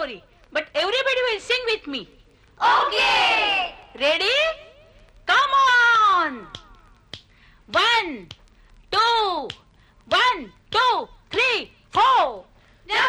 story, but everybody will sing with me. Okay. Ready? Come on. 1, 2, 1, 2.